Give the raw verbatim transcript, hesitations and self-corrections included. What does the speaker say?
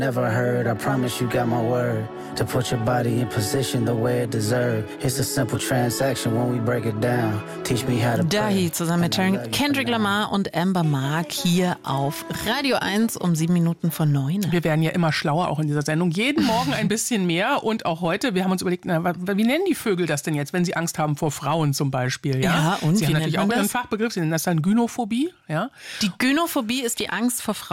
Never heard, I promise you got my word. To put your body in position the way it deserves. It's a simple transaction when we break it down. Teach me how to Dahi zusammen mit Kendrick Lamar und Amber Mark hier auf Radio eins um sieben Minuten vor neun. Wir werden ja immer schlauer auch in dieser Sendung. Jeden Morgen ein bisschen mehr und auch heute. Wir haben uns überlegt, na, wie nennen die Vögel das denn jetzt, wenn sie Angst haben vor Frauen zum Beispiel? Ja, ja und sie wie haben natürlich nennt man auch das? einen Fachbegriff. Sie nennen das dann Gynophobie. Ja? Die Gynophobie ist die Angst vor Frauen.